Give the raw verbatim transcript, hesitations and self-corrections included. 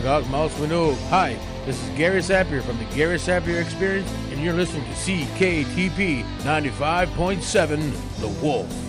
Agog Mouse Winnow. Hi, this is Gary Sapir from the Gary Sapir Experience, and you're listening to C K T P ninety-five point seven, The Wolf.